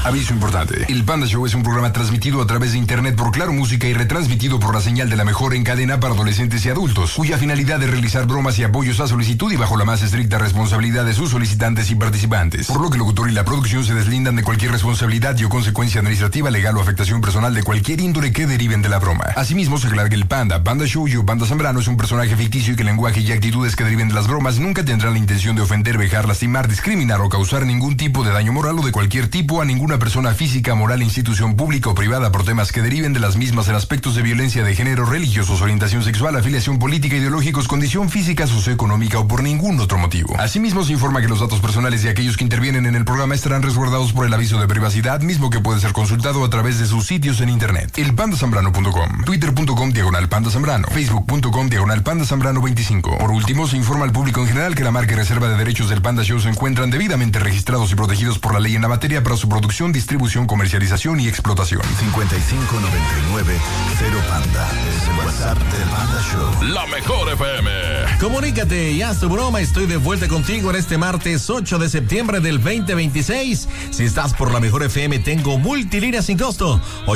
Aviso importante. El Panda Show es un programa transmitido a través de internet por Claro Música y retransmitido por la señal de la mejor en cadena para adolescentes y adultos, cuya finalidad es realizar bromas y apoyos a solicitud y bajo la más estricta responsabilidad de sus solicitantes y participantes. Por lo que el locutor y la producción se deslindan de cualquier responsabilidad y o consecuencia administrativa, legal o afectación personal de cualquier índole que deriven de la broma. Asimismo, se aclara que el Panda Show y Panda Zambrano es un personaje ficticio y que el lenguaje y actitudes que deriven de las bromas nunca tendrán la intención de ofender, vejar, lastimar, discriminar o causar ningún tipo de daño moral o de cualquier tipo a ninguna persona física, moral, institución pública o privada por temas que deriven de las mismas en aspectos de violencia de género, religiosos, orientación sexual, afiliación política, ideológicos, condición física, socioeconómica o por ningún otro motivo. Asimismo, se informa que los datos personales de aquellos que intervienen en el programa estarán resguardados por el aviso de privacidad, mismo que puede ser consultado a través de sus sitios en internet. elpandasambrano.com, twitter.com/pandazambrano, facebook.com/pandazambrano 25. Por último, se informa al público en general que la marca y reserva de derechos del Panda Show se encuentran debidamente registrados y protegidos por la ley en la materia para su producción, distribución, comercialización y explotación. 5599 0 Panda es el WhatsApp del Panda Show. La mejor FM. Comunícate y haz tu broma. Estoy de vuelta contigo en este martes 8 de septiembre del 2026. Si estás por la mejor FM, tengo multilínea sin costo.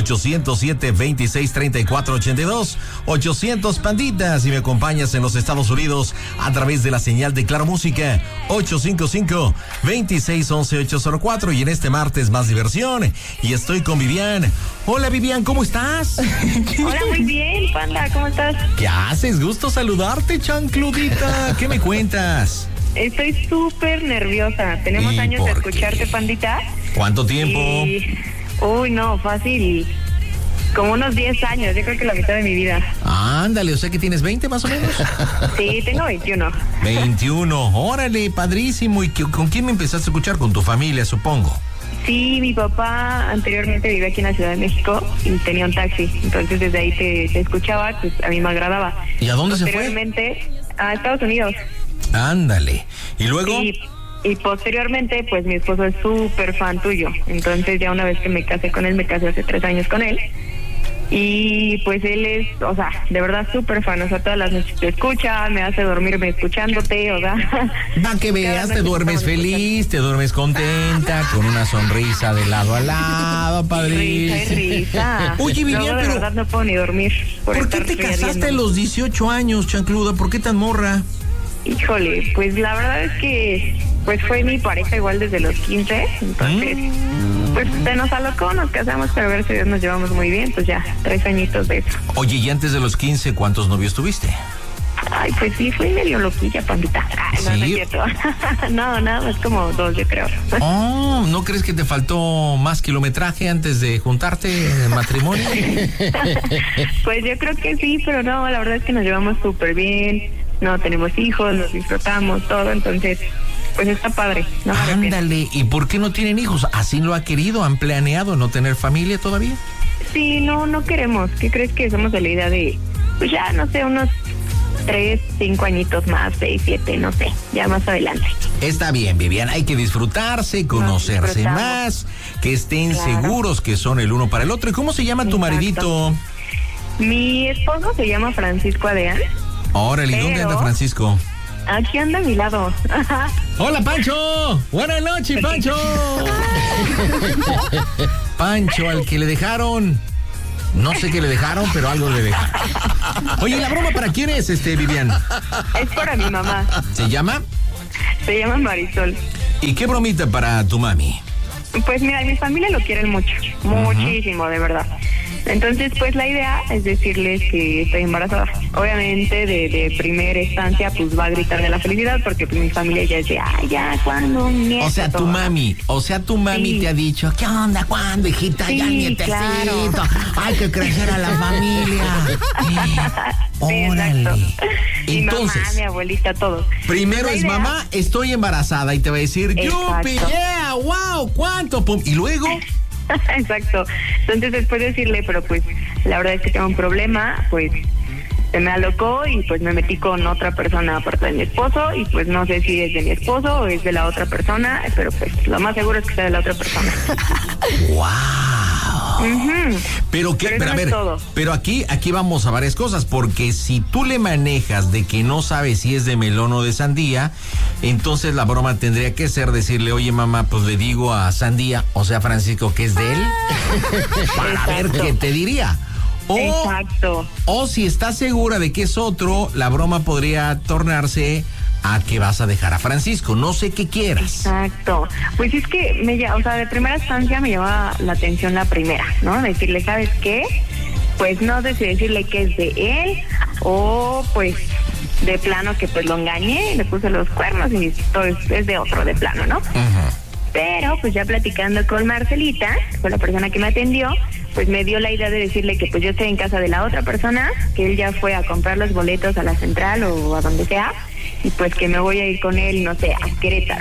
807-2634-82. 800 Panditas. Si me acompañas en los Estados Unidos a través de la señal de Claro Música. 855-2611-804. Y en este martes más diversión. Y estoy con Vivian. Hola Vivian, ¿cómo estás? Hola, muy bien, Panda, ¿cómo estás? ¿Qué haces? Gusto saludarte, chancludita. ¿Qué me cuentas? Estoy súper nerviosa. Tenemos años de escucharte, Pandita. ¿Cuánto tiempo? Uy, no, fácil. Como unos 10 años, yo creo que la mitad de mi vida. Ándale, o sea que tienes 20 más o menos. Sí, tengo 21. 21, órale, padrísimo. ¿Y con quién me empezaste a escuchar? Con tu familia, supongo. Sí, mi papá anteriormente vivía aquí en la Ciudad de México y tenía un taxi. Entonces desde ahí te escuchaba, pues a mí me agradaba. ¿Y a dónde se fue? Posteriormente, a Estados Unidos. Ándale. ¿Y luego? Y posteriormente, pues mi esposo es súper fan tuyo. Entonces ya una vez que me casé con él, me casé hace 3 años con él. Y pues él es, o sea, de verdad súper fan, o sea, todas las noches te escucha, me hace dormirme escuchándote, o sea. Va que veas, te duermes feliz, te duermes contenta, con una sonrisa de lado a lado, padrísimo. Risa. Oye, Vivian, pero de verdad no puedo ni dormir. ¿Por qué te casaste a los 18 años, chancluda? ¿Por qué tan morra? Híjole, pues la verdad es que pues fue mi pareja igual desde los 15, entonces pues se nos alocó, nos casamos, pero a ver si Dios nos llevamos muy bien, pues ya, 3 añitos de eso. Oye, y antes de los 15, ¿cuántos novios tuviste? Ay, pues sí, fui medio loquilla, Pandita. Ay, no, ¿Sí? no es cierto. No, nada más como 2, yo creo. Oh, ¿no crees que te faltó más kilometraje antes de juntarte en matrimonio? Pues yo creo que sí, pero no, la verdad es que nos llevamos súper bien, no tenemos hijos, nos disfrutamos, todo, entonces pues está padre. No me arrepiento. Ándale, ¿y por qué no tienen hijos? ¿Así lo ha querido? ¿Han planeado no tener familia todavía? Sí, no queremos. ¿Qué crees que somos de la idea de, pues ya, no sé, unos 3, 5 añitos más, 6, 7, no sé, ya más adelante. Está bien, Vivian, hay que disfrutarse, conocerse más, que estén seguros que son el uno para el otro. ¿Y cómo se llama tu maridito? Mi esposo se llama Francisco Adrián. Órale, ¿y dónde anda Francisco? Aquí anda a mi lado. ¡Hola, Pancho! ¡Buenas noches, Pancho! Pancho, al que le dejaron... No sé qué le dejaron, pero algo le dejaron. Oye, ¿la broma para quién es, Vivian? Es para mi mamá. ¿Se llama? Se llama Marisol. ¿Y qué bromita para tu mami? Pues mira, mi familia lo quieren mucho, muchísimo, de verdad. Entonces, pues la idea es decirles que estoy embarazada. Obviamente, de primera instancia, pues va a gritar de la felicidad, porque pues mi familia ya es de, ay, ya, ¿cuándo? Nieto, o sea, tu mami sí. Te ha dicho, ¿qué onda? ¿Cuándo, hijita? Sí, ya nietecito. claro. Hay que crecer a la familia. Órale. Entonces, mi mamá, mi abuelita, todos. Primero es mamá, estoy embarazada, y te va a decir, yupi, yeah, wow, ¿cuánto? Pum. Y luego... Exacto. Entonces después decirle, pero pues la verdad es que tengo un problema, pues se me alocó y pues me metí con otra persona aparte de mi esposo y pues no sé si es de mi esposo o es de la otra persona, pero pues lo más seguro es que sea de la otra persona. ¡Wow! Pero qué, pero a ver, pero aquí vamos a varias cosas, porque si tú le manejas de que no sabes si es de melón o de sandía, entonces la broma tendría que ser decirle, oye mamá, pues le digo a Sandía, o sea Francisco, que es de él, para ver qué te diría. O si estás segura de que es otro, la broma podría tornarse a que vas a dejar a Francisco, no sé qué quieras. Exacto, pues es que de primera instancia me llama la atención la primera, ¿no? Decirle, ¿sabes qué? Pues no sé si decirle que es de él o pues de plano que pues lo engañé, le puse los cuernos y esto es de otro de plano, ¿no? Pero pues ya platicando con Marcelita, que fue la persona que me atendió, pues me dio la idea de decirle que pues yo estoy en casa de la otra persona, que él ya fue a comprar los boletos a la central o a donde sea, y pues que me voy a ir con él, no sé, a Querétaro.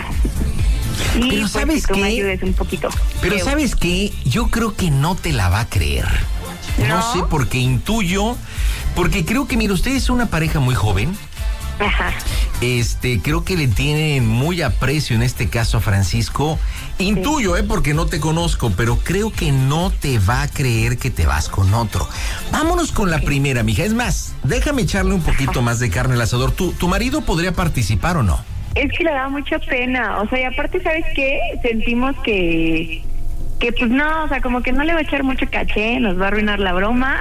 Y pero pues ¿sabes que tú qué? me ayudes un poquito. Pero ¿sabes qué? Yo creo que no te la va a creer. No sé, porque intuyo, porque creo que, mira, usted es una pareja muy joven. Ajá. Creo que le tienen muy aprecio en este caso a Francisco. Intuyo, porque no te conozco, pero creo que no te va a creer que te vas con otro. Vámonos con la primera, mija. Es más, déjame echarle un poquito más de carne al asador. ¿Tu marido podría participar o no? Es que le da mucha pena, y aparte, ¿sabes qué? Sentimos que pues no, como que no le va a echar mucho caché, nos va a arruinar la broma.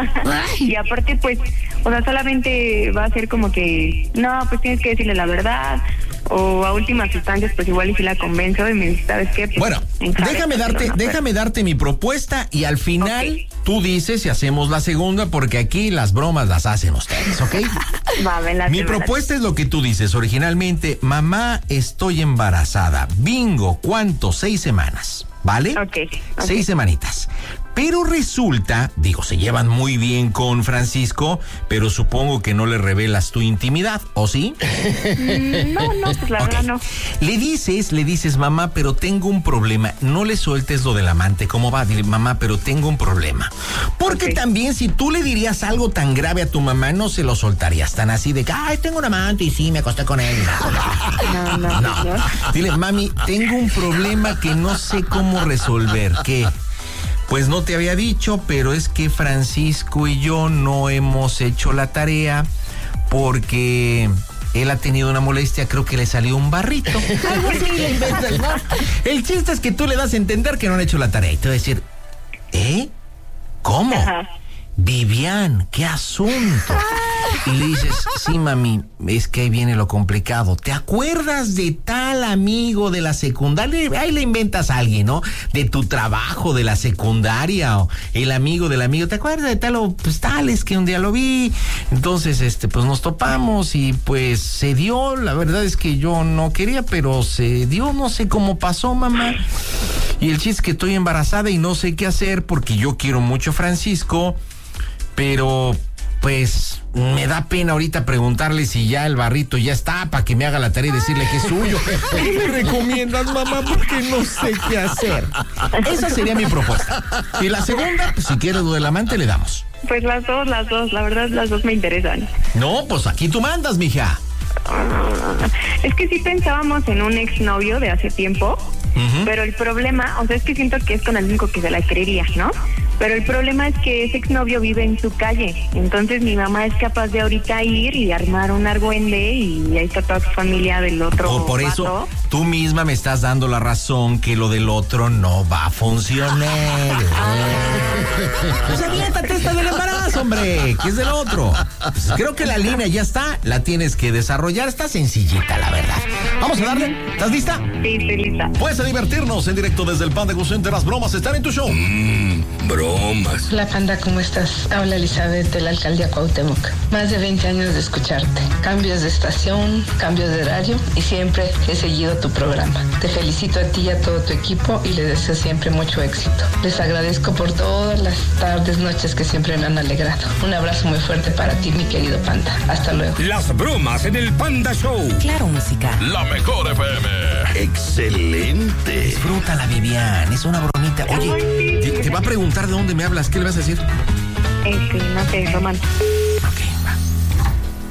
Y aparte, pues, solamente va a ser como que, no, pues tienes que decirle la verdad, o a últimas instancias, pues igual y si la convenzo y me dice, ¿sabes qué? Pues, bueno, déjame darte mi propuesta y al final tú dices si hacemos la segunda, porque aquí las bromas las hacen ustedes, ¿ok? Mi propuesta es lo que tú dices originalmente: mamá, estoy embarazada. Bingo, ¿cuánto? 6 semanas. ¿Vale? Ok. 6 semanitas. Pero resulta, se llevan muy bien con Francisco, pero supongo que no le revelas tu intimidad, ¿o sí? No, pues la verdad no. Le dices, mamá, pero tengo un problema. No le sueltes lo del amante, ¿cómo va? Dile, mamá, pero tengo un problema. Porque también si tú le dirías algo tan grave a tu mamá, no se lo soltarías tan así de que, ay, tengo un amante y sí, me acosté con él. No. Dile, mami, tengo un problema que no sé cómo resolver. ¿Qué? Pues no te había dicho, pero es que Francisco y yo no hemos hecho la tarea porque él ha tenido una molestia, creo que le salió un barrito. Algo así le inventas, ¿no? El chiste es que tú le das a entender que no han hecho la tarea y te va a decir, ¿cómo? Ajá. Vivian, ¿qué asunto? Y le dices, sí, mami, es que ahí viene lo complicado. ¿Te acuerdas de tal amigo de la secundaria? Ahí le inventas a alguien, ¿no? De tu trabajo de la secundaria, o el amigo del amigo. ¿Te acuerdas de tal? O pues tal, es que un día lo vi. Entonces, pues nos topamos y pues se dio. La verdad es que yo no quería, pero se dio. No sé cómo pasó, mamá. Y el chiste es que estoy embarazada y no sé qué hacer porque yo quiero mucho a Francisco, pero pues me da pena ahorita preguntarle si ya el barrito ya está para que me haga la tarea y decirle que es suyo. ¿Qué me recomiendas, mamá? Porque no sé qué hacer. Esa sería mi propuesta. Y la segunda, pues si quieres lo del amante, le damos. Pues las dos, la verdad las dos me interesan. No, pues aquí tú mandas, mija. Es que sí pensábamos en un exnovio de hace tiempo, pero el problema, es que siento que es con el único que se la creería, ¿no? Pero el problema es que ese exnovio vive en su calle, entonces mi mamá es capaz de ahorita ir y armar un argüende y ahí está toda su familia del otro. Por eso tú misma me estás dando la razón que lo del otro no va a funcionar. Pues aviéntate esta del embarazo, hombre, que es del otro. Pues creo que la línea ya está, la tienes que desarrollar, está sencillita, la verdad. Vamos a darle, ¿estás lista? Sí, estoy lista. Puedes divertirnos en directo desde el Panda Go Center. Las bromas están en tu show. Bromas. Hola, Panda, ¿cómo estás? Habla Elizabeth de la alcaldía Cuauhtémoc. Más de 20 años de escucharte. Cambios de estación, cambios de horario y siempre he seguido tu programa. Te felicito a ti y a todo tu equipo y les deseo siempre mucho éxito. Les agradezco por todas las tardes, noches que siempre me han alegrado. Un abrazo muy fuerte para ti, mi querido Panda. Hasta luego. Las bromas en el Panda Show. Claro, música. La mejor FM. Excelente. Disfrútala, Vivian. Es una bromita. Oye, te va a preguntar de dónde me hablas. ¿Qué le vas a decir? No sé, Román. Ok, va.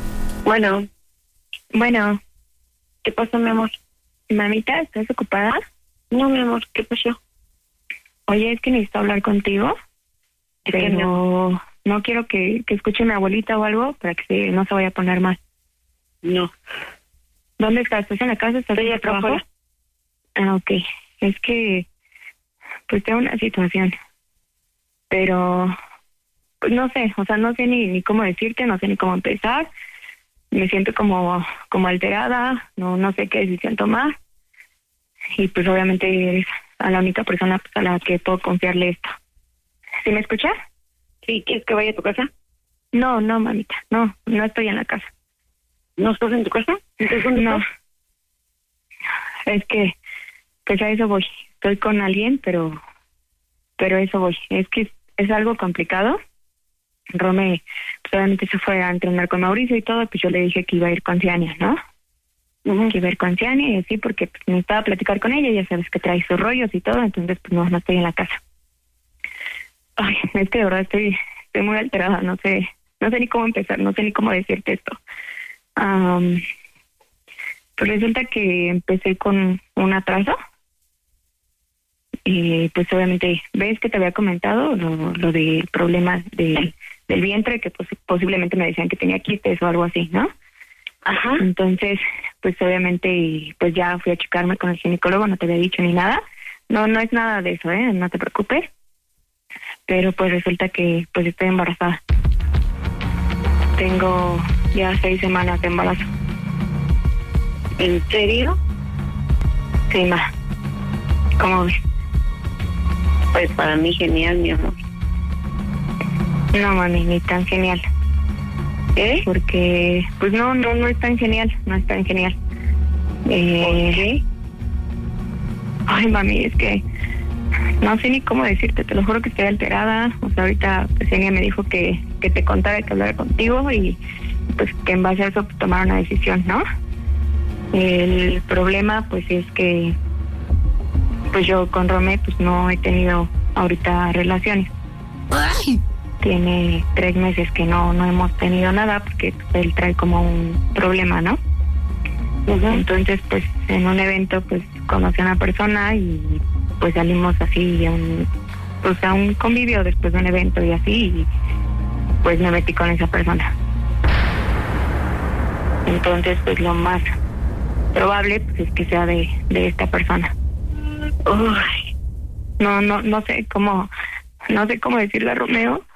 Bueno. ¿Qué pasó, mi amor? Mamita, ¿estás ocupada? No, mi amor, ¿qué pasó? Oye, es que necesito hablar contigo, pero no quiero que escuche mi abuelita o algo para que no se vaya a poner mal. No. ¿Dónde estás? ¿Estás en la casa? ¿Estás en el trabajo? Ah, ok. Es que, pues tengo una situación, pero pues no sé, o sea, no sé ni cómo decirte, no sé ni cómo empezar. Me siento como alterada, no sé qué decisión tomar. Y pues obviamente eres a la única persona pues, a la que puedo confiarle esto. ¿Sí me escuchas? Sí, ¿quieres que vaya a tu casa? No, mamita, no estoy en la casa. ¿No estás en tu casa? ¿Entonces dónde estás? Es que, pues a eso voy. Estoy con alguien, pero a eso voy. Es que es algo complicado. Rome, pues obviamente se fue a entrenar con Mauricio y todo, pues yo le dije que iba a ir con Ciania, ¿no? Que iba a ir con Ciania y así, porque pues, necesitaba platicar con ella, ya sabes que trae sus rollos y todo, entonces pues no estoy en la casa. Ay, es que de verdad estoy muy alterada, no sé ni cómo empezar, no sé ni cómo decirte esto. Pues resulta que empecé con un atraso y pues obviamente ves que te había comentado lo del problema del vientre, que pues, posiblemente me decían que tenía quistes o algo así, ¿no? Ajá. Entonces, pues obviamente pues ya fui a checarme con el ginecólogo, no te había dicho ni nada. No es nada de eso, no te preocupes. Pero pues resulta que pues estoy embarazada. Tengo ya 6 semanas de embarazo. ¿En serio? Sí, ma. ¿Cómo ves? Pues para mí genial, mi amor. No, mami, ni tan genial. Porque, pues no es tan genial, no es tan genial. ¿Por qué? Ay, mami, es que no sé ni cómo decirte, te lo juro que estoy alterada. O sea, ahorita pues ella me dijo que te contara, que hablara contigo y pues que en base a eso pues, tomar una decisión, ¿no? El problema pues es que pues yo con Romé pues no he tenido ahorita relaciones. ¡Ay! Tiene 3 meses que no hemos tenido nada porque pues, él trae como un problema, ¿no? Entonces pues en un evento pues conocí a una persona y pues salimos así a un convivio después de un evento y así y pues me metí con esa persona. Entonces pues lo más probable pues es que sea de esta persona. Uy, no sé cómo decirle a Romeo.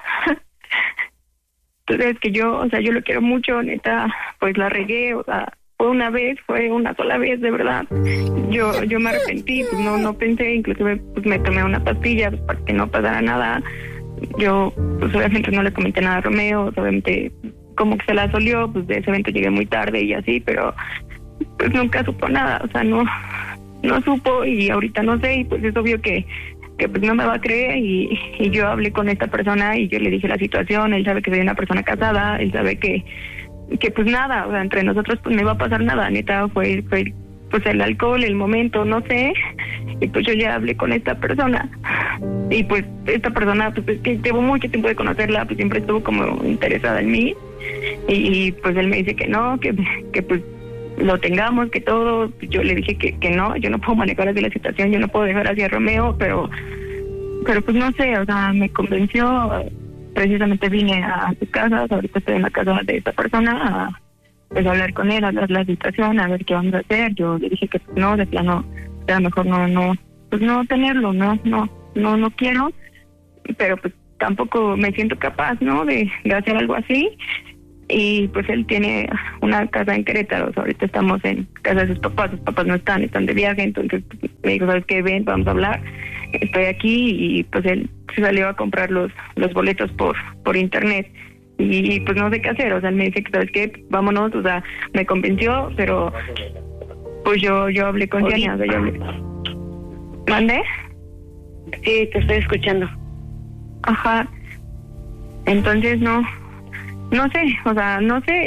Tú sabes que yo lo quiero mucho, neta, pues la regué, o sea, fue una sola vez, de verdad. Yo me arrepentí, pues no pensé, inclusive pues me tomé una pastilla pues, para que no pasara nada. Yo, pues obviamente no le comenté nada a Romeo, obviamente como que se la solió, pues de ese evento llegué muy tarde y así, pero pues nunca supo nada, o sea, no supo y ahorita no sé, y pues es obvio que pues no me va a creer y yo hablé con esta persona y yo le dije la situación, él sabe que soy una persona casada, él sabe que pues nada, o sea, entre nosotros pues no iba a pasar nada, neta, fue pues el alcohol, el momento, no sé, y pues yo ya hablé con esta persona y pues esta persona pues es que llevo mucho tiempo de conocerla, pues siempre estuvo como interesada en mí y pues él me dice que no, que pues lo tengamos, que todo. Yo le dije que no, yo no puedo manejar así la situación, yo no puedo dejar así a Romeo, pero pues no sé, o sea, me convenció, precisamente vine a su casa, ahorita estoy en la casa de esta persona, a pues hablar con él, hablar la situación, a ver qué vamos a hacer. Yo le dije que no, de plano, era mejor pues no tenerlo, no quiero, pero pues tampoco me siento capaz, ¿no? De hacer algo así. Y pues él tiene una casa en Querétaro, o sea, ahorita estamos en casa de sus papás no están de viaje, entonces pues, me dijo, ¿sabes qué? Ven, vamos a hablar, estoy aquí, y pues él se salió a comprar los boletos por internet, y pues no sé qué hacer, o sea, él me dice que, ¿sabes qué? Vámonos, o sea, me convenció, pero pues yo hablé con Diana, o sea, yo hablé. ¿Mande? Sí, te estoy escuchando. Ajá, entonces no sé, o sea,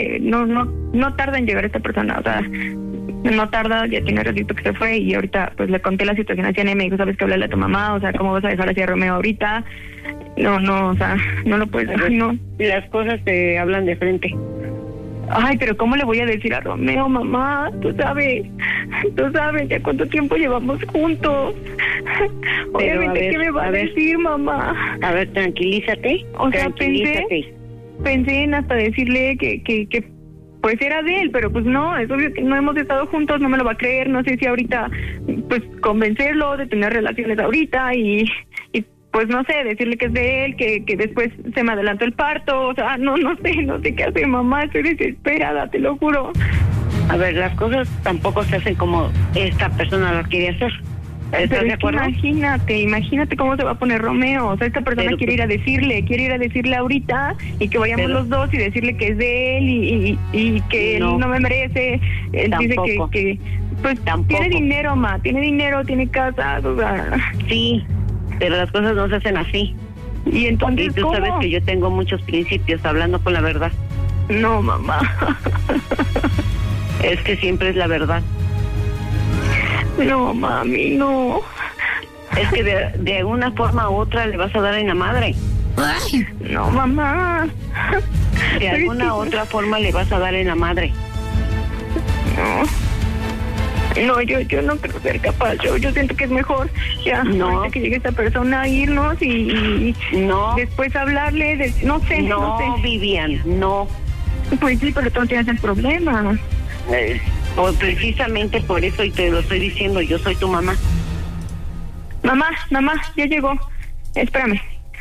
no tarda en llegar esta persona, o sea, no tarda, ya tiene ratito que se fue y ahorita pues le conté la situación a Ciana y me dijo, ¿sabes qué? Hablarle a tu mamá, o sea, ¿cómo vas a dejar así a Romeo ahorita? No, o sea, no lo puedes dejar, no. Las cosas te hablan de frente. Ay, pero ¿cómo le voy a decir a Romeo, mamá? Tú sabes ya cuánto tiempo llevamos juntos. Obviamente, ¿qué me va a decir, mamá? A ver, tranquilízate. O sea, tranquilízate. pensé en hasta decirle que pues era de él, pero pues no, es obvio que no hemos estado juntos, no me lo va a creer, no sé si ahorita pues convencerlo de tener relaciones ahorita y pues no sé, decirle que es de él, que después se me adelantó el parto, o sea, no sé qué hacer, mamá, estoy desesperada, te lo juro. A ver, las cosas tampoco se hacen como esta persona lo quiere hacer. ¿Estás de acuerdo? Imagínate cómo se va a poner Romeo. O sea, esta persona quiere ir a decirle ahorita y que vayamos los dos y decirle que es de él y que él no me merece. Él tampoco. Dice que pues tampoco. Tiene dinero, tiene casa, o sea. Sí, pero las cosas no se hacen así. Y entonces, y tú ¿cómo? sabes que yo tengo muchos principios, hablando con la verdad. No, mamá. Es que siempre es la verdad. No, mami, no. Es que de una forma u otra le vas a dar en la madre. Ay, no, mamá. De alguna otra forma le vas a dar en la madre. No, yo no creo ser capaz. Yo siento que es mejor ya ahorita que llegue esta persona a irnos y después hablarle. No sé. Vivian, no. Pues sí, pero tú no tienes el problema. Pues precisamente por eso y te lo estoy diciendo, yo soy tu mamá. Mamá, ya llegó. Espérame.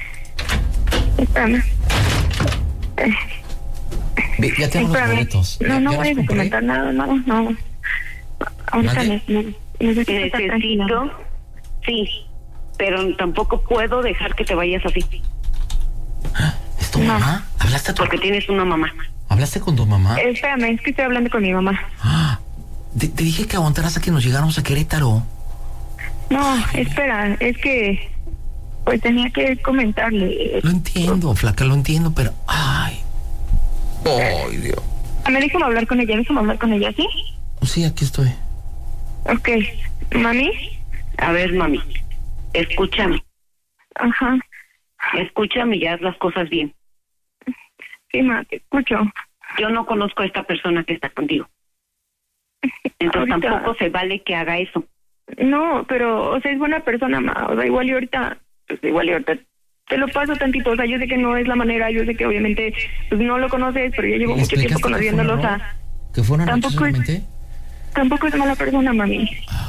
Ya tengo los boletos. No voy a comentar nada, no. Ahorita necesito, sí, pero tampoco puedo dejar que te vayas así. ¿Es tu mamá? ¿Hablaste porque tienes una mamá? ¿Hablaste con tu mamá? Espérame, es que estoy hablando con mi mamá. Te dije que aguantaras a que nos llegáramos a Querétaro. No, espera, es que pues tenía que comentarle. Lo entiendo, flaca, lo entiendo, pero ay, Dios. Déjame hablar con ella, ¿sí? Sí, aquí estoy. Ok, ¿mami? A ver, mami, escúchame. Ajá. Escúchame y haz las cosas bien. Sí, ma, te escucho. Yo no conozco a esta persona que está contigo. Entonces ahorita tampoco se vale que haga eso. No, pero, o sea, es buena persona, ma. O sea, igual y ahorita te lo paso tantito. O sea, yo sé que no es la manera, yo sé que obviamente pues no lo conoces, pero ya llevo mucho tiempo conociéndolo, o sea. ¿Que fue una noche solamente? Tampoco es mala persona, mami.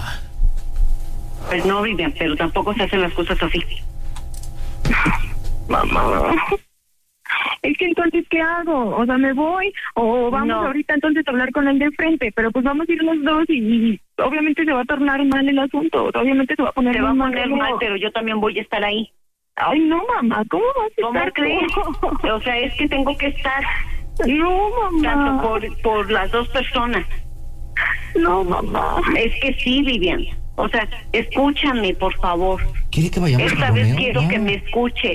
Pues no, Vivian, pero tampoco se hacen las cosas así. Mamá. Es que entonces, ¿qué hago? O sea, ¿me voy? ¿O vamos ahorita entonces a hablar con él de frente? Pero pues vamos a ir los dos y obviamente se va a tornar mal el asunto. Obviamente se va a poner mal. Se va a poner mal, pero yo también voy a estar ahí. Ay, no, mamá, ¿cómo vas a estar? ¿Cómo crees? O sea, es que tengo que estar. No, mamá. Tanto por las dos personas. No, mamá. Es que sí, Vivian. O sea, escúchame, por favor. ¿Quiere que vayamos Esta vez quiero que me escuches.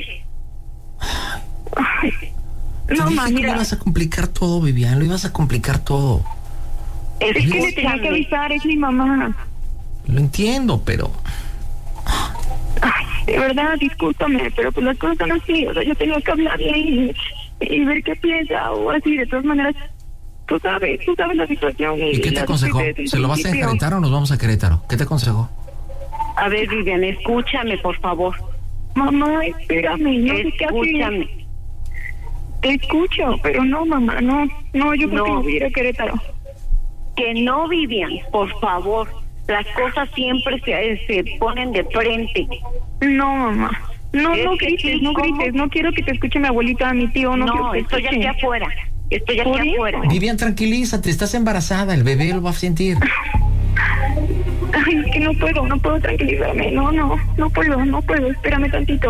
Ay, no, mami. Lo ibas a complicar todo, Vivian, lo ibas a complicar todo. Es que le tenía que avisar, es mi mamá. Lo entiendo, pero... Ay, de verdad, discúlpame, pero pues las cosas son así. O sea, yo tengo que hablarle y ver qué piensa o así. De todas maneras, tú sabes la situación. ¿Y qué te aconsejó? ¿Se lo vas a enfrentar o nos vamos a Querétaro? ¿Qué te aconsejó? A ver, Vivian, escúchame, por favor. Mamá, espérame, no sé qué hacer. Escúchame. Te escucho, pero no, mamá, no, yo creo que voy a ir a Querétaro. Que no, Vivian, por favor. Las cosas siempre se ponen de frente. No, mamá. No grites, no quiero que te escuche mi abuelita, mi tío, no estoy aquí afuera. Estoy aquí afuera. Vivian, tranquilízate, estás embarazada, el bebé lo va a sentir. Ay, es que no puedo tranquilizarme. No puedo, espérame tantito.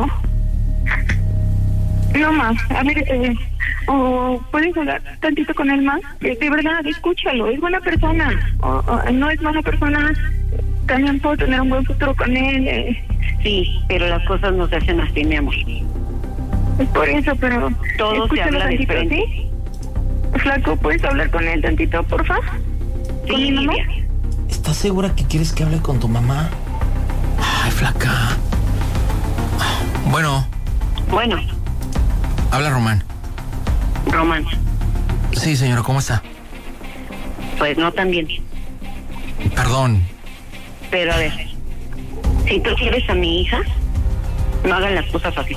No más, a ver, o puedes hablar tantito con él más. De verdad, escúchalo, es buena persona. No es mala persona, también puedo tener un buen futuro con él. Sí, pero las cosas no se hacen así, mi amor. Es por eso, pero todo se habla de frente. ¿Sí? Flaco, ¿puedes hablar con él tantito, porfa? Sí, ¿con mi mamá? ¿Estás segura que quieres que hable con tu mamá? Ay, flaca. Bueno. Bueno. Habla Román. Sí, señora, ¿cómo está? Pues no tan bien. Perdón. Pero a ver, si tú quieres a mi hija, no hagan las cosas así.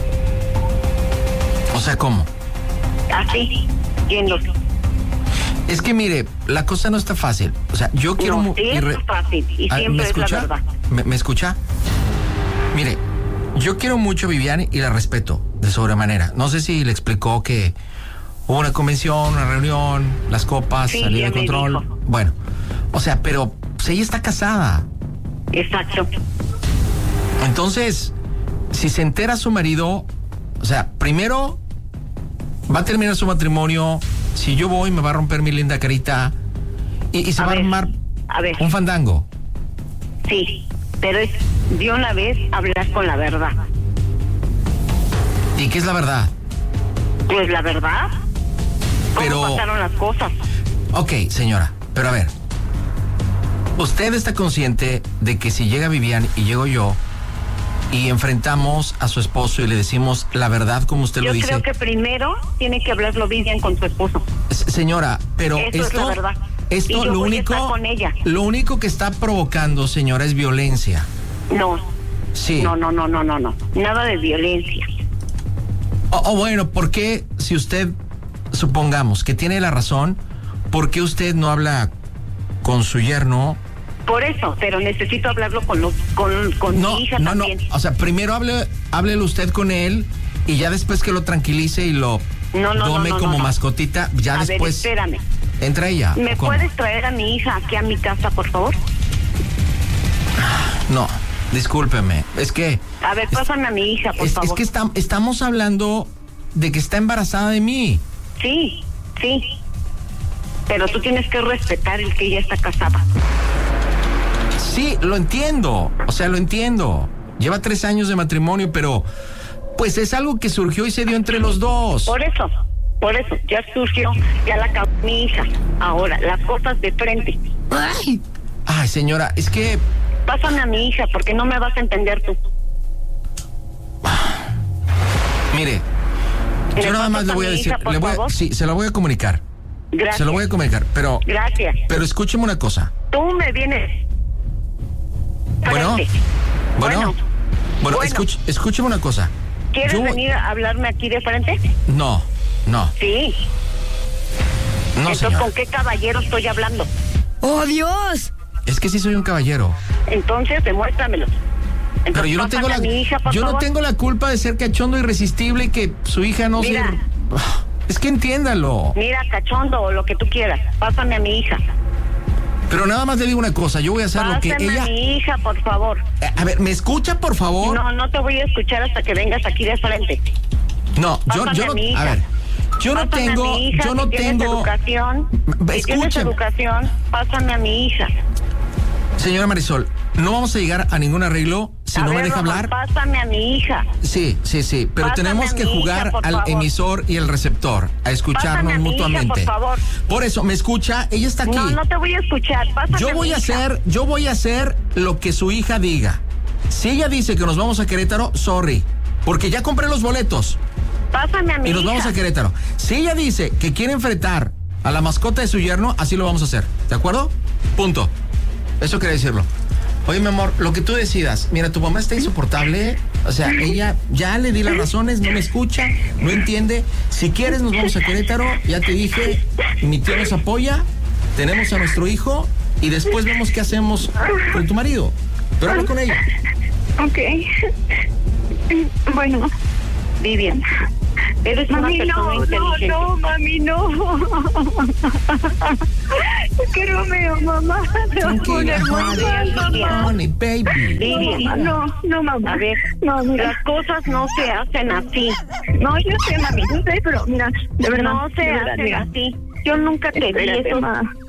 O sea, ¿cómo? Así, yéndose. Es que mire, la cosa no está fácil. O sea, yo quiero... No, sí es fácil y siempre ¿me es la escucha? verdad. ¿Me escucha? Mire, yo quiero mucho a Vivian y la respeto de sobremanera. No sé si le explicó que hubo una convención, una reunión, las copas, Sí, salió ya de me control. dijo. Bueno, o sea, pero pues, ella está casada. Exacto. Entonces, si se entera su marido, o sea, primero va a terminar su matrimonio. Si yo voy, me va a romper mi linda carita y se va a armar un fandango. Sí, pero es de una vez hablar con la verdad. ¿Y qué es la verdad? Pues la verdad. ¿Cómo pasaron las cosas? Ok, señora, pero a ver. ¿Usted está consciente de que si llega Vivian y llego yo y enfrentamos a su esposo y le decimos la verdad como usted lo dice? Yo creo que primero tiene que hablarlo Vivian con su esposo. Señora, pero Eso es la verdad. Esto Y yo lo voy a único, estar con ella. lo único que está provocando, señora, es violencia. No. Sí. No. Nada de violencia. O bueno, ¿por qué, si usted, supongamos que tiene la razón, ¿por qué usted no habla con su yerno? Por eso, pero necesito hablarlo con mi hija también. No. O sea, primero háblele usted con él y ya después que lo tranquilice y lo tome como mascotita, ya a después. ver, espérame. Entra ella. ¿Me puedes traer a mi hija aquí a mi casa, por favor? No, discúlpeme. Es que. A ver, pásame a mi hija, por favor. Es que estamos hablando de que está embarazada de mí. Sí. Pero tú tienes que respetar el que ella está casada. Sí, lo entiendo. O sea, lo entiendo. Lleva 3 años de matrimonio, pero pues es algo que surgió y se dio entre los dos. Por eso, ya surgió, ya la acabó mi hija. Ahora, las cosas de frente. Ay, señora, es que... Pásame a mi hija, porque no me vas a entender tú. Mire, yo nada más le voy a decir... Sí, se lo voy a comunicar. Gracias. Se lo voy a comunicar, pero... Gracias. Pero escúcheme una cosa. Tú me vienes... Bueno, escúcheme una cosa. ¿Quieres venir a hablarme aquí de frente? No. Sí. No, entonces, señora. ¿con qué caballero estoy hablando? ¡Oh, Dios! Es que sí soy un caballero. Entonces, demuéstramelo. Entonces, pero yo no tengo no tengo la culpa de ser cachondo, irresistible y que su hija no Mira. Es que entiéndalo. Mira, cachondo o lo que tú quieras. Pásame a mi hija. Pero nada más le digo una cosa, yo voy a hacer lo que ella... Pásame a mi hija, por favor. A ver, ¿me escucha, por favor? No te voy a escuchar hasta que vengas aquí de frente. No, yo no... A ver, yo no tengo... Yo no tengo... Si tienes educación, pásame a mi hija. Señora Marisol, no vamos a llegar a ningún arreglo si no me deja hablar. Pásame a mi hija. Sí, pero Pásame tenemos que jugar al emisor y el receptor, a escucharnos mutuamente. Hija, por favor. Por eso, ¿me escucha? Ella está aquí. No te voy a escuchar. Pásame yo voy a hacer lo que su hija diga. Si ella dice que nos vamos a Querétaro, sorry, porque ya compré los boletos. Pásame a mi hija. Y nos vamos a Querétaro. Si ella dice que quiere enfrentar a la mascota de su yerno, así lo vamos a hacer. ¿De acuerdo? Punto. Eso quería decirlo. Oye, mi amor, lo que tú decidas. Mira, tu mamá está insoportable. O sea, ella ya le di las razones, no me escucha, no entiende. Si quieres, nos vamos a Querétaro. Ya te dije, mi tío nos apoya. Tenemos a nuestro hijo. Y después vemos qué hacemos con tu marido. Pero habla con ella. Ok. Bueno. Vivian, eres mami, una persona inteligente. No, mami, no. Es que Romeo, mamá. Tranquila, honey, baby. Vivian. No, mamá. A ver, no, mira. Las cosas no se hacen así. No, yo sé, mami, yo sé, pero mira, de verdad. No se hacen así. Yo nunca te di eso.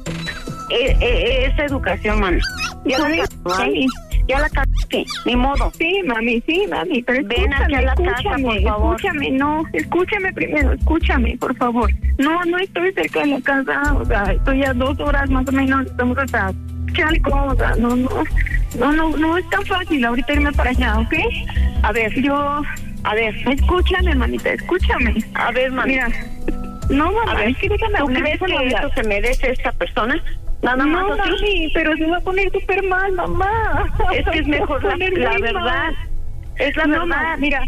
Esa educación, mami. Ya la cagaste, ni modo. Sí, mami, pero ven aquí a la casa, por favor. Escúchame primero, por favor. No estoy cerca de la casa, o sea, estoy a 2 horas más o menos, estamos hasta Chalco, o sea, no es tan fácil ahorita irme para allá, ¿ok? A ver, escúchame, manita, escúchame. A ver, mami. Mira, No, mamá, A ver, es que déjame ¿tú hablar, crees déjame que hablar. eso se merece esta persona? Nada más No, así. mami, pero se va a poner súper mal, mamá. Es que es mejor la verdad. Es la No, verdad. mira,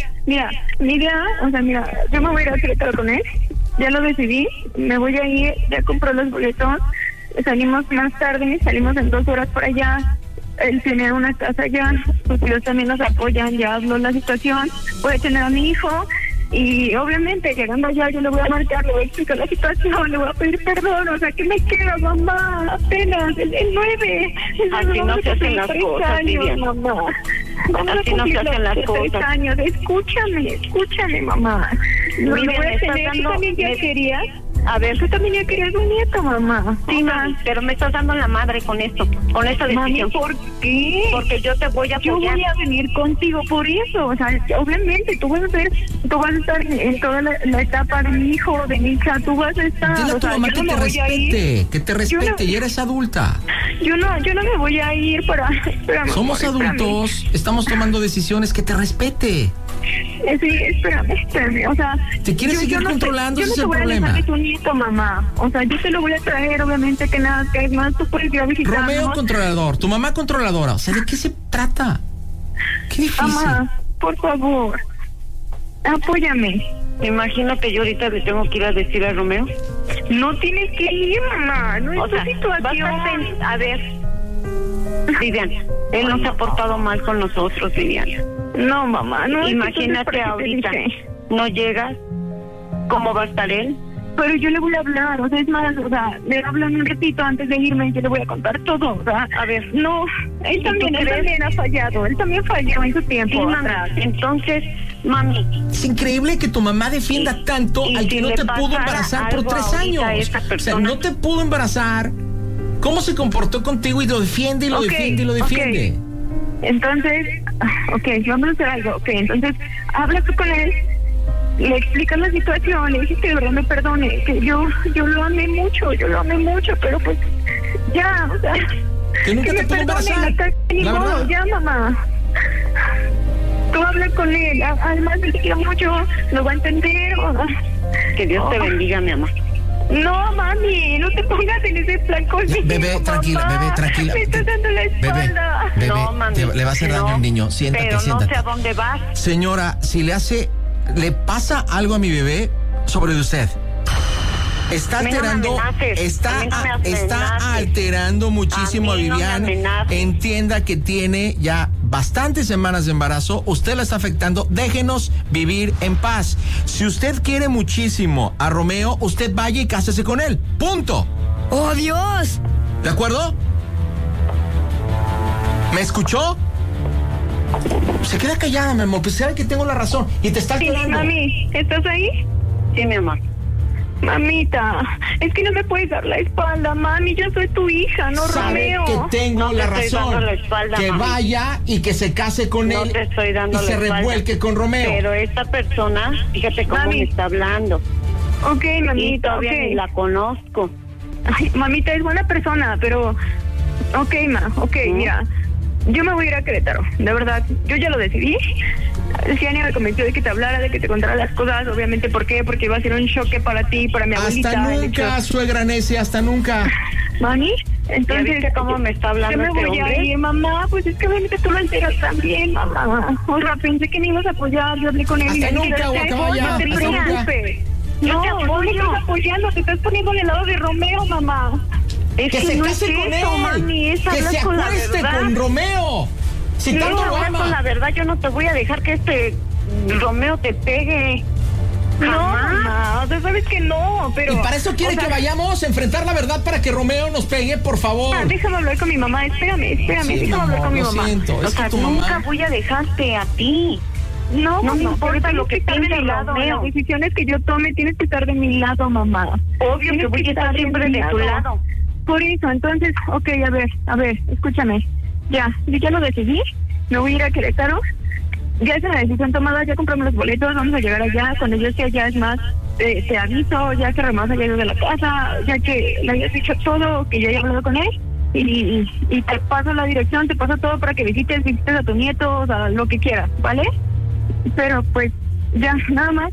o sea, yo me voy a ir a Querétaro con él, ya lo decidí, me voy a ir, ya compré los boletos, salimos más tarde, salimos en 2 horas por allá, él tiene una casa allá, sus tíos también nos apoyan, ya habló la situación, voy a tener a mi hijo, y obviamente llegando allá yo le voy a marcar, le voy a explicar la situación, le voy a pedir perdón, o sea, ¿qué me queda, mamá? Apenas, el 9. Así no se hacen las cosas, Vivian. Mamá. Así no se hacen las 3 cosas. años, escúchame, mamá. Lo Vivian, voy a me estás tener, tú dando- también ya querías. A ver, Tú también ya querías un nieto, mamá. sí, mami, pero me estás dando la madre con esto, con esta Mami, decisión. ¿por qué? Porque yo te voy a Yo apoyar. voy a venir contigo por eso, o sea, obviamente tú vas a estar en toda la etapa de mi hijo, de mi hija, tú vas a estar. Dile a o tu sea, mamá yo que no te me voy a ir. respete, que te respete, y eres adulta. Yo no me voy a ir para. Espérame, Somos amor, adultos, estamos tomando decisiones, que te respete. Sí, espérame, o sea. ¿Te quieres seguir no controlando? Yo Ese no es te el voy a problema. dejar de tu nieto, mamá. O sea, yo te lo voy a traer, obviamente, que nada, que es más, tú puedes ir a visitarnos. Romeo controlador, tu mamá controladora. O sea, ¿de qué se trata? Qué difícil. Mamá, por favor, apóyame. Me imagino que yo ahorita le tengo que ir a decir a Romeo. No tienes que ir, mamá, no O es tu sea, situación. a ver, Vivian, él no se ha portado mal con nosotros, Vivian. No, mamá, no. Imagínate ahorita, no llegas, ¿cómo va a estar él? Pero yo le voy a hablar, o sea, es más, o sea, le hablo un ratito antes de irme y yo le voy a contar todo, o sea, A ver, no, él también ha fallado, él también falló en su sí, tiempo mami. atrás. Entonces, mami, Es increíble que tu mamá defienda tanto y al que si no le te pudo pasara embarazar por algo 3 ahorita a años. esa O sea, persona. no te pudo embarazar. ¿Cómo se comportó contigo y lo defiende y lo Ok, defiende y lo defiende? Entonces, ok, vamos a hacer algo, ok, entonces, habla tú con él, le explicas la situación, le dices que de verdad me perdone, que yo lo amé mucho, pero pues, ya, o sea, Que nunca que te me pudo perdone, embarazar. ni La modo, verdad. ya, mamá. Tú hablas con él, además me quiero mucho, lo va a entender. que Dios te bendiga, mi amor. No, mami, no te pongas en ese plan conmigo. Bebé, tranquila, mamá. bebé, tranquila. Me estás dando la Bebé, espalda. bebé, No, mami, le va a hacer daño no, al niño. Siéntate, pero siéntate. no sé a dónde vas. Señora, si le pasa algo a mi bebé sobre usted. Está A mí no me alterando, amenaces, a mí no me está amenaces. alterando muchísimo a A mí no me Vivian. amenaces. Entienda que tiene ya bastantes semanas de embarazo. Usted la está afectando. Déjenos vivir en paz. Si usted quiere muchísimo a Romeo, usted vaya y cásese con él. Punto. ¡Oh, Dios! ¿De acuerdo? ¿Me escuchó? Se queda callada, mi amor. Pues sabe que tengo la razón. Y te está Sí, alterando. mami, ¿estás ahí? Sí, mi amor. Mamita, es que no me puedes dar la espalda, mami, yo soy tu hija, no Sabe Romeo. que tengo No te la estoy razón. dando la espalda, Que mami. vaya y que se case con No él te estoy dando y la se espalda. revuelque con Romeo. Pero esta persona, fíjate cómo Mami. me está hablando. Ok, Y mamita, todavía ok. ni la conozco. Ay, mamita, es buena persona, pero... Ok, mira, yo me voy a ir a Querétaro, de verdad, yo ya lo decidí. Ciania me convenció de que te hablara, de que te contara las cosas, obviamente, ¿por qué? Porque iba a ser un choque para ti, para mi abuelita. Hasta el nunca, hecho- suegra necia, hasta nunca. Mami, entonces... viste cómo me está hablando yo me este voy a hombre? ir, mamá, pues es que obviamente tú lo enteras también, mamá. O sea, pensé que me ibas a apoyar, yo hablé con él. Hasta y le nunca, dije, guacamaya, no te hasta nunca. preocupes. Yo No, te no me apoyo. estás apoyando, te estás poniendo del lado de Romeo, mamá. Es Que se no case es con eso, él. mami, es Que hablar se con la acueste verdad. con Romeo. Si No, tanto lo hablar con la ama. verdad, yo no te voy a dejar que este Romeo te pegue. No, Jamás. mamá, o sea, sabes que no, pero... Y para eso quiere o sea, que vayamos a enfrentar la verdad para que Romeo nos pegue, por favor. Déjame hablar con mi mamá, espérame, Sí, déjame hablar amor, con mi lo mamá. siento. O Es sea, que tu nunca mamá... voy a dejarte a ti. No, No me mamá, importa pero lo que tienes estar de piense mi lado. Romeo. Las decisiones que yo tome, tienes que estar de mi lado, mamá. Obvio Tienes que voy a estar siempre de tu lado. Por eso, entonces, ok, a ver, escúchame. Ya, yo ya lo decidí, me voy a ir a Querétaro. Ya es una decisión tomada, ya compramos los boletos, vamos a llegar allá. Cuando yo esté allá, es más, te aviso, ya que Romeo se haya ido de la casa, ya que le hayas dicho todo, que ya haya hablado con él. Y te paso la dirección, te paso todo para que visites a tu nieto, o sea, lo que quieras, ¿vale? Pero pues, ya, nada más,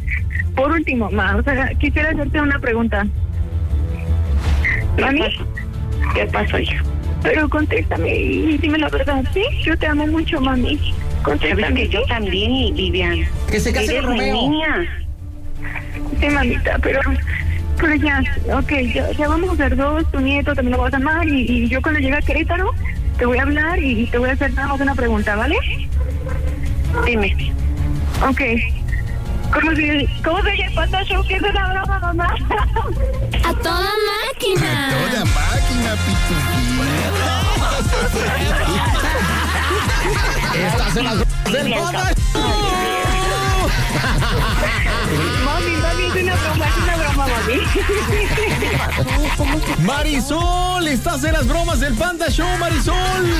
por último, o sea, quisiera hacerte una pregunta. ¿Mami? ¿Qué pasó, hija? Pero contéstame y dime la verdad, ¿sí? Yo te amo mucho, mami. Contéstame. Sabes que yo también, Vivian. Que se case Eres con mi Romeo. niña. Sí, mamita, pero ya, ok, ya vamos a ser dos, tu nieto también lo vas a amar y yo cuando llegue a Querétaro te voy a hablar y te voy a hacer nada más una pregunta, ¿vale? Dime. Ok. ¿Cómo se oye el Panda Show? ¿Qué es una broma, mamá? A toda máquina. Toda máquina, Estás en las bromas del Panda Mami, es una broma, mami. Marisol, estás en las bromas del Panda Show, Marisol.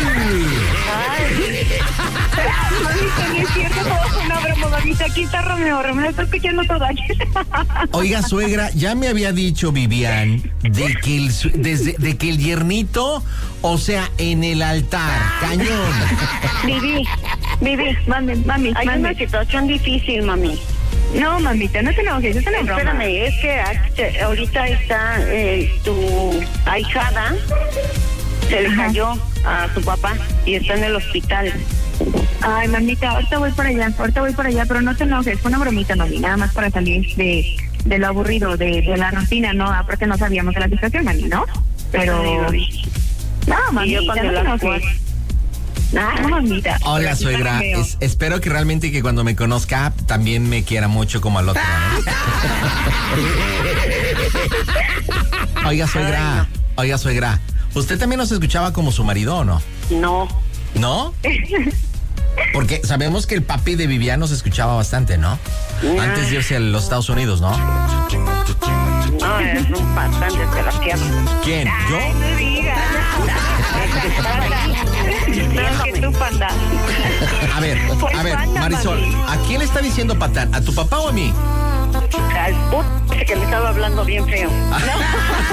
Mami, no es cierto, todo fue una broma, mamita. Aquí está Romeo está escuchando todo aquí. Oiga, suegra, ya me había dicho Vivian de que el yernito, o sea, en el altar, cañón. Vivi, mami. Hay una situación difícil, mami. No, mamita, no te enojes, es una broma. Espérame, es que ahorita está tu ahijada, se le cayó a su papá y está en el hospital. Ay, mamita, ahorita voy para allá, pero no te enojes, fue una bromita, mami, nada más para salir de lo aburrido, de la rutina, ¿no? Aparte no sabíamos de la situación, mami, ¿no? Pero... No, mamita, no te enojes. No, mamita. Hola, suegra. Espero que realmente que cuando me conozca también me quiera mucho como al otro. Oiga, suegra. ¿Usted también nos escuchaba como su marido o no? No. ¿No? Porque sabemos que el papi de Vivian nos escuchaba bastante, ¿no? Antes de irse a los Estados Unidos, ¿no? No, es un patán desgraciado. ¿Quién? ¿Yo? Ay, no digas. No, que tú, Panda. A ver, Marisol, ¿a quién le está diciendo patán? ¿A tu papá o a mí? Al puto que me estaba hablando bien feo.